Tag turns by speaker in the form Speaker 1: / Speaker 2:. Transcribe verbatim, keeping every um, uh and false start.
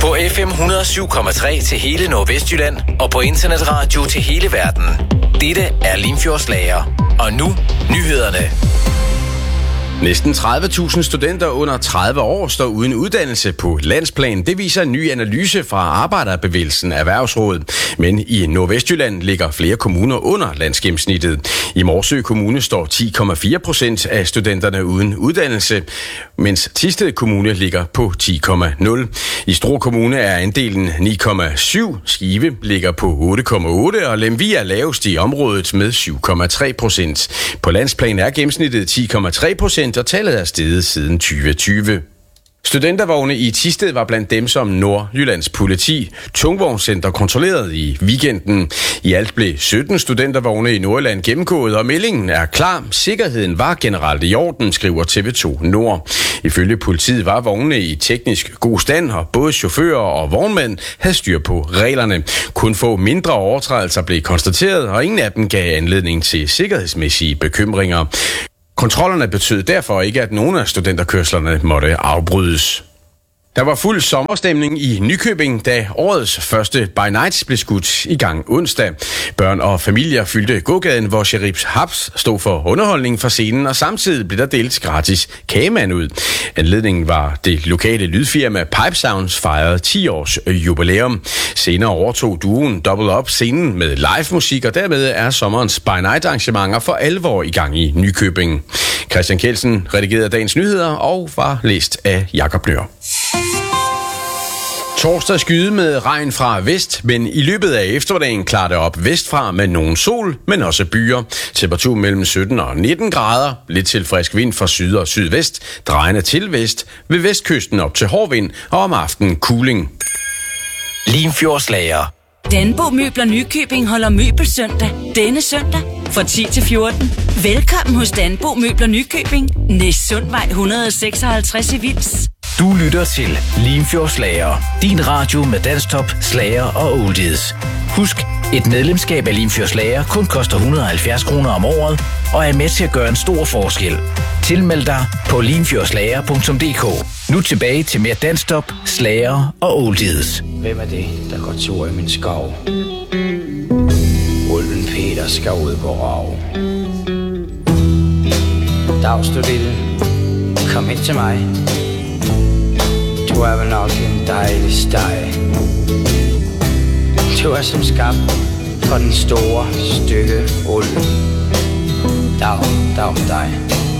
Speaker 1: På F M et hundrede og syv komma tre til hele Nordvestjylland og på internetradio til hele verden. Dette er Limfjordslager. Og nu nyhederne.
Speaker 2: Næsten tredive tusind studenter under tredive år står uden uddannelse på landsplan. Det viser en ny analyse fra Arbejderbevægelsen Erhvervsråd. Men i Nordvestjylland ligger flere kommuner under landsgennemsnittet. I Morsø Kommune står ti komma fire procent af studenterne uden uddannelse, mens Thisted Kommune ligger på ti komma nul. I Struer Kommune er andelen ni komma syv, Skive ligger på otte komma otte, og Lemvig er lavest i området med syv komma tre procent. På landsplan er gennemsnittet ti komma tre procent, og tallet er steget siden tyve tyve. Studentervogne i Thisted var blandt dem, som Nordjyllands politi tungvognscenter kontrollerede i weekenden. I alt blev sytten studentervogne i Nordjylland gennemgået, og meldingen er klar. Sikkerheden var generelt i orden, skriver T V to Nord. Ifølge politiet var vognene i teknisk god stand, og både chauffører og vognmænd havde styr på reglerne. Kun få mindre overtrædelser blev konstateret, og ingen af dem gav anledning til sikkerhedsmæssige bekymringer. Kontrollerne betød derfor ikke, at nogen af studenterkørslerne måtte afbrydes. Der var fuld sommerstemning i Nykøbing, da årets første By Nights blev skudt i gang onsdag. Børn og familier fyldte gågaden, hvor Sheriff Haps stod for underholdning for scenen, og samtidig blev der delt gratis kagemand ud. Anledningen var det lokale lydfirma Pipe Sounds fejrede ti års jubilæum. Senere overtog duoen Double Up scenen med live musik, og dermed er sommerens By Night arrangementer for alvor i gang i Nykøbing. Christian Kjeldsen redigerede dagens nyheder og var læst af Jakob Nør. Torsdag skyde med regn fra vest, men i løbet af eftermiddagen klarer det op vestfra med nogen sol, men også byer. Temperatur mellem sytten og nitten grader, lidt til frisk vind fra syd og sydvest, drejende til vest, ved vestkysten op til hård vind og om aftenen kuling.
Speaker 1: Limfjordslager.
Speaker 3: Danbo Møbler Nykøbing holder møbelsøndag denne søndag fra ti til fjorten. Velkommen hos Danbo Møbler Nykøbing, Næssundvej et hundrede og seksoghalvtreds i Vils.
Speaker 1: Du lytter til Limfjordslager, din radio med dansktop, slager og oldies. Husk, et medlemskab af Limfjordslager kun koster et hundrede og halvfjerds kroner om året, og er med til at gøre en stor forskel. Tilmeld dig på limfjordslager punktum d k. Nu tilbage til mere dansktop, slager og oldies.
Speaker 4: Hvem er det, der går tur i min skov? Ulven Peter skal ud på rav. Dags du lille, kom ind til mig. Du er vel nok en dejlig steg. Du er som skabt for den store stykke ulv. Dag, dag dig.